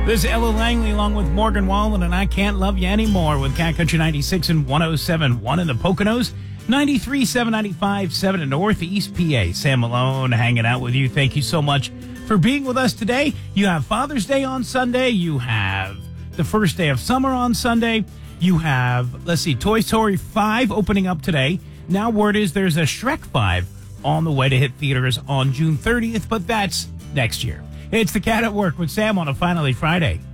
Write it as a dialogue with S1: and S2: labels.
S1: This is Ella Langley along with Morgan Wallen and I Can't Love You Anymore with Cat Country 96 and 107.1 in the Poconos, 93.7, 95.7 in Northeast PA. Sam Malone hanging out with you. Thank you so much for being with us today. You have Father's Day on Sunday. You have the first day of summer on Sunday. You have, Toy Story 5 opening up today. Now word is there's a Shrek 5 on the way to hit theaters on June 30th, but that's next year. It's the Cat at Work with Sam on a Finally Friday.